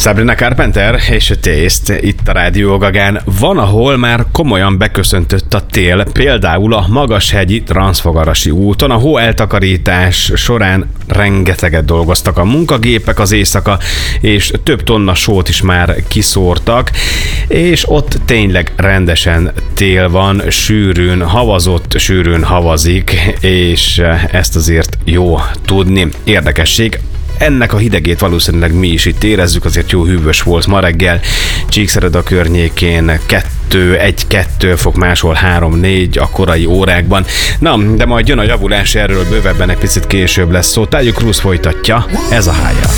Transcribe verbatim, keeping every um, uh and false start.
Sabrina Carpenter és a Taste itt a Rádió Gagán. Van, ahol már komolyan beköszöntött a tél, például a magashegyi Transzfogarasi úton. A hóeltakarítás során rengeteget dolgoztak a munkagépek az éjszaka, és több tonna sót is már kiszórtak, és ott tényleg rendesen tél van, sűrűn havazott, sűrűn havazik, és ezt azért jó tudni. Érdekesség, ennek a hidegét valószínűleg mi is itt érezzük, azért jó hűvös volt ma reggel, Csíkszereda környékén kettő, egy-kettő fok, máshol három-négy a korai órákban. Na, de majd jön a javulás, erről bővebben egy picit később lesz szó. Tájék Cruise folytatja, ez a hája.